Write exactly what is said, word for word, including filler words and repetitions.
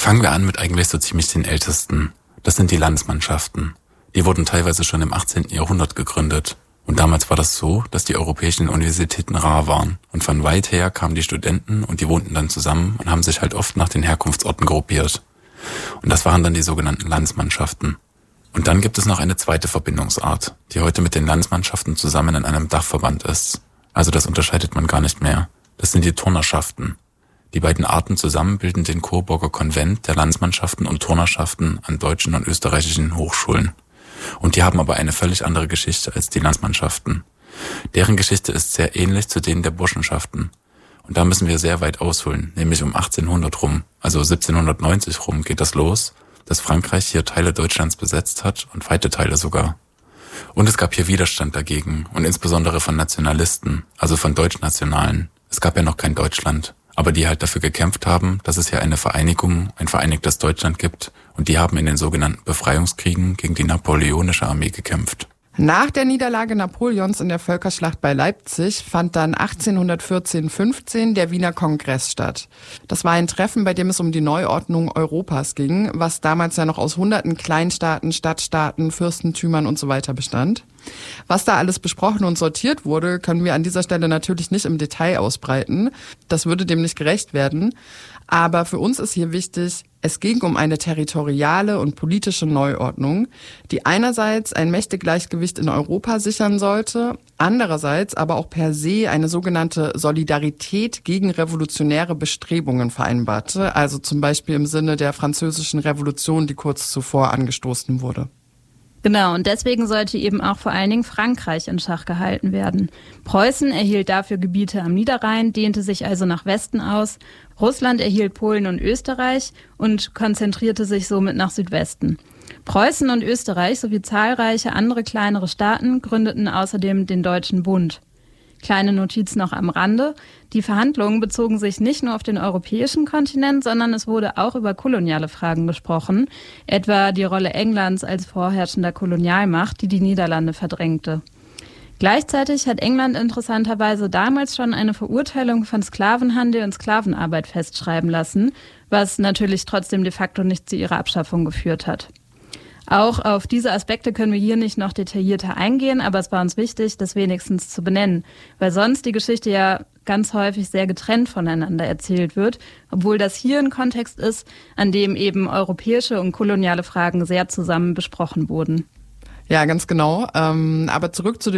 Fangen wir an mit eigentlich so ziemlich den ältesten. Das sind die Landsmannschaften. Die wurden teilweise schon im achtzehnten Jahrhundert gegründet. Und damals war das so, dass die europäischen Universitäten rar waren. Und von weit her kamen die Studenten und die wohnten dann zusammen und haben sich halt oft nach den Herkunftsorten gruppiert. Und das waren dann die sogenannten Landsmannschaften. Und dann gibt es noch eine zweite Verbindungsart, die heute mit den Landsmannschaften zusammen in einem Dachverband ist. Also das unterscheidet man gar nicht mehr. Das sind die Turnerschaften. Die beiden Arten zusammen bilden den Coburger Konvent der Landsmannschaften und Turnerschaften an deutschen und österreichischen Hochschulen. Und die haben aber eine völlig andere Geschichte als die Landsmannschaften. Deren Geschichte ist sehr ähnlich zu denen der Burschenschaften. Und da müssen wir sehr weit ausholen, nämlich um achtzehnhundert rum. Also siebzehnhundertneunzig rum geht das los, dass Frankreich hier Teile Deutschlands besetzt hat und weite Teile sogar. Und es gab hier Widerstand dagegen und insbesondere von Nationalisten, also von Deutschnationalen. Es gab ja noch kein Deutschland, aber die halt dafür gekämpft haben, dass es hier eine Vereinigung, ein vereinigtes Deutschland gibt, und die haben in den sogenannten Befreiungskriegen gegen die napoleonische Armee gekämpft. Nach der Niederlage Napoleons in der Völkerschlacht bei Leipzig fand dann achtzehnhundertvierzehn fünfzehn der Wiener Kongress statt. Das war ein Treffen, bei dem es um die Neuordnung Europas ging, was damals ja noch aus hunderten Kleinstaaten, Stadtstaaten, Fürstentümern und so weiter bestand. Was da alles besprochen und sortiert wurde, können wir an dieser Stelle natürlich nicht im Detail ausbreiten. Das würde dem nicht gerecht werden. Aber für uns ist hier wichtig, es ging um eine territoriale und politische Neuordnung, die einerseits ein Mächtegleichgewicht in Europa sichern sollte, andererseits aber auch per se eine sogenannte Solidarität gegen revolutionäre Bestrebungen vereinbarte, also zum Beispiel im Sinne der Französischen Revolution, die kurz zuvor angestoßen wurde. Genau, und deswegen sollte eben auch vor allen Dingen Frankreich in Schach gehalten werden. Preußen erhielt dafür Gebiete am Niederrhein, dehnte sich also nach Westen aus. Russland erhielt Polen und Österreich und konzentrierte sich somit nach Südwesten. Preußen und Österreich sowie zahlreiche andere kleinere Staaten gründeten außerdem den Deutschen Bund. Kleine Notiz noch am Rande. Die Verhandlungen bezogen sich nicht nur auf den europäischen Kontinent, sondern es wurde auch über koloniale Fragen gesprochen, etwa die Rolle Englands als vorherrschender Kolonialmacht, die die Niederlande verdrängte. Gleichzeitig hat England interessanterweise damals schon eine Verurteilung von Sklavenhandel und Sklavenarbeit festschreiben lassen, was natürlich trotzdem de facto nicht zu ihrer Abschaffung geführt hat. Auch auf diese Aspekte können wir hier nicht noch detaillierter eingehen, aber es war uns wichtig, das wenigstens zu benennen, weil sonst die Geschichte ja ganz häufig sehr getrennt voneinander erzählt wird, obwohl das hier ein Kontext ist, an dem eben europäische und koloniale Fragen sehr zusammen besprochen wurden. Ja, ganz genau. Ähm, aber zurück zu